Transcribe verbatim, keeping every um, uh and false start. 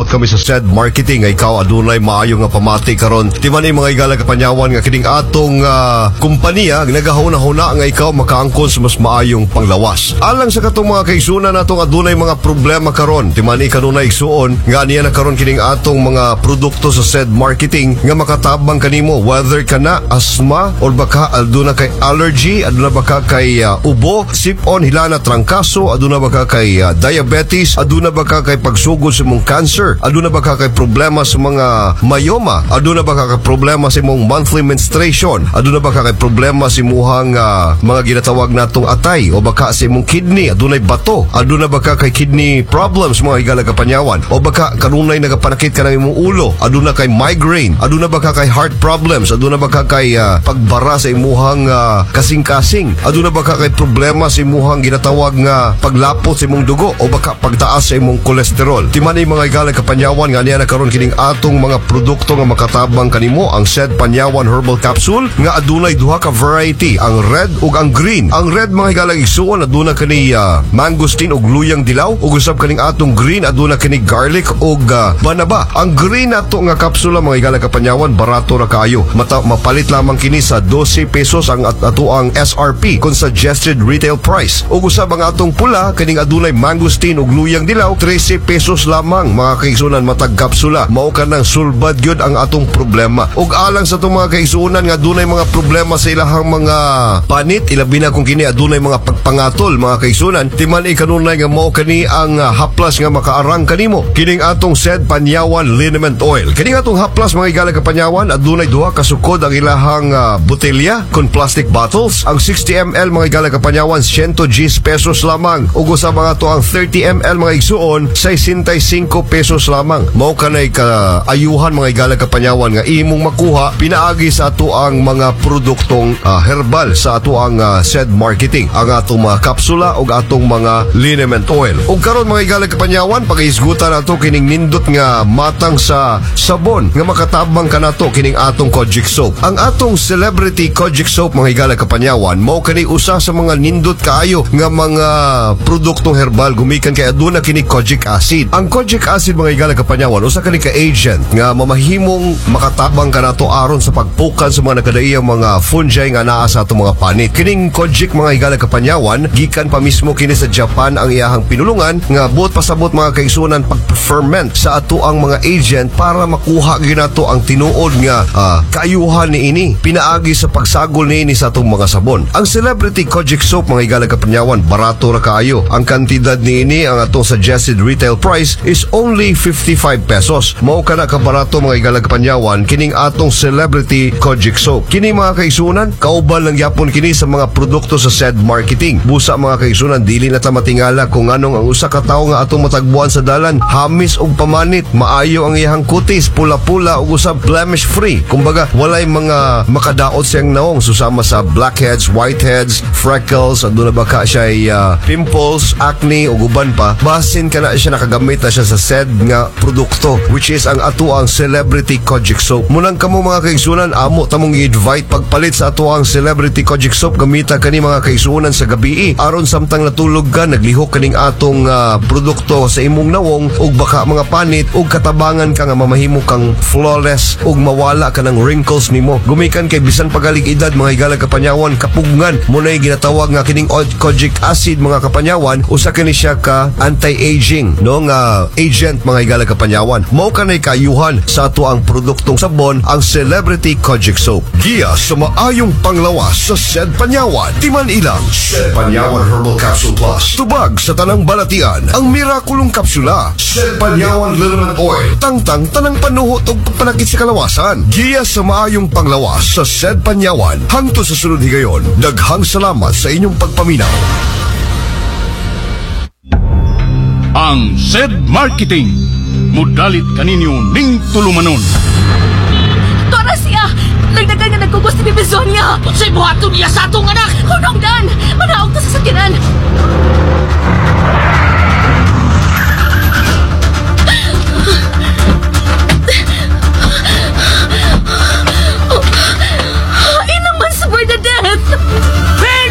nag-abot kami sa said marketing nga ikaw adunay maayo nga pamati karon. Di man mga igala kapanyawan nga kining atong uh, kumpanya nagahuna-huna nga ikaw makaangkon sa mas maayong panglawas. Alang sa katong mga kaigsunan natong adunay mga problema karon. Di man kanunay igsuon nga niya na karon kining atong mga produkto sa said marketing nga makatabang kanimo whether kana asthma or baka aduna kay allergy, aduna baka kay uh, ubo, sipon, hilana, trangkaso, aduna baka kay uh, diabetes, aduna baka kay pagsugod sa mong cancer, aduna baka kay problema sa mga myoma, aduna baka kay problema sa mong monthly menstruation, aduna baka kay problema sa muhang uh, mga ginatawag natong atay o baka sa mong kidney, adunay bato, aduna baka kay kidney problems mga igala kapanyawan o baka kanunay nagapanakit ka ng imong ulo, aduna kay migraine, aduna baka kay heart problems, aduna baka kay uh, pagbara sa imuhang uh, kasing-kasing, aduna baka kay problema sa imuhang ginatawag nga paglapot sa imong dugo o baka pagtaas sa imong kolesterol. Timan mga igala kapanyawan nga niya na karon kining atong mga produkto nga makatabang kanimo ang said Panyawan Herbal Capsule nga adunay duha ka variety, ang red ug ang green. Ang red mga igala igsuon aduna kani uh, mangosteen ug luyang dilaw ug usab kaning atong green aduna kani garlic ug uh, banaba. Ang green ato nga kapsula mga igala kapanyawan barato ra kaayo. Mata mapalit lamang kini sa twelve pesos ang at ato ang S R P kung suggested retail price. Ug usab ang atong pula kaning adunay mangosteen ug luyang dilaw thirteen pesos lamang mga kaigsunan matag kapsula. Mao kanang sulbad gyud ang atong problema. Ug alang sa atong mga kaigsunan nga adunay mga problema sa ilahang mga panit, ilabi na kung kini adunay mga pagpangatol mga kaigsunan, timan ikanunay nga mao kani ang uh, haplas nga makaarang kanimo kining atong said Panyawan liniment oil. Kining atong haplas mga igala kapanyawan adunay duha ka sukod ang ilahang uh, botelya kon plastic bottles. Ang sixty milliliters mga igala kapanyawan one hundred ten pesos lamang ug usab ang ato ang thirty milliliters mga igsuon sixty-five pesos lamang. Mao kanay ka ayuhan mga igala kapanyawan nga imong makuha pinaagi sa ato ang mga produktong uh, herbal sa ato ang uh, said marketing, ang atong mga kapsula ug atong mga liniment oil. Ug karon mga igala kapanyawan pagahisgutan nato kining nindot nga matang sa sabon nga makatabang kanato kining atong Kojic soap. Ang atong celebrity Kojic soap mga igala kapanyawan mao kani usa sa mga nindot kaayo nga mga produktong herbal gumikan kay aduna kini Kojic acid. Ang Kojic acid mga igala kapanyawan usa kani ka agent nga mamahimong makatabang kanato aron sa pagpukan sa mga nakadaiyang mga fungi nga naa sa atong mga panit. Kining Kojic mga igala kapanyawan gikan pa mismo kini sa Japan ang iyahang pinulungan nga buot pasabot mga kaigsunan pag-ferment sa ato ang mga agent para makuha ginato ang tinuod nga uh, kaayuhan ni ini pinaagi sa pagsagol ni ini sa atong mga sabon. Ang celebrity Kojic soap mga igala kapanyawan barato ra kaayo. Ang kantidad ni ini ang atong suggested retail price is only fifty-five pesos. Mao kana ka barato mga igala kapanyawan kining atong celebrity Kojic soap. Kini mga kaigsunan kauban lang yapon kini sa mga produkto sa said marketing. Busa mga kaigsunan dili na ta matingala kung anong ang usa ka tawo nga atong matagbuan sa dalan hamis og pamanit, maayo ang iyang kutis, pula-pula ug usab blemish free. Kumbaga walay mga makadaot siyang naong susama sa blackheads, whiteheads, freckles, aduna baka siya uh, pimples, acne ug uban pa. Basin kana siya nakagamit na siya sa said nga produkto which is ang ato ang celebrity Kojic soap. Munang kamo mga kaigsunan amo tamong i-invite pagpalit sa ato ang celebrity Kojic soap gamita kani mga kaigsunan sa gabii aron samtang natulog ka naglihok kaning atong uh, produkto sa imong nawong ug baka mga panit ug katabangan ka nga mamahimo kang flawless ug mawala ka ng wrinkles nimo. Gumikan kay bisan pagalig edad mga igala kapanyawan kapugngan mo na ginatawag nga kining Kojic acid mga kapanyawan usa kini siya ka anti-aging no nga agent mga igala kapanyawan. Mao kanay kaayuhan sa ato ang produktong sabon ang celebrity Kojic soap. Giya sa maayong panglawas sa said Panyawan. Timan ilang said Panyawan Herbal Capsule Plus. Tubag sa tanang balatian ang mirakulong kapsula said Panyawan Liniment Oil. Tangtang tanang panuhot ug panakit sa kalawasan. Giya sa maayong panglawas sa said Panyawan. Hangtod sa sunod higayon. Daghang salamat sa inyong pagpaminaw. Ang said marketing mudalit kaninyo ning tulumanon. Tora siya! Lagdagan nga nagkugos ni Bibizonia! Sa'y buhaton niya sa atong anak! Hunongdan! Manaog to sa sakyanan!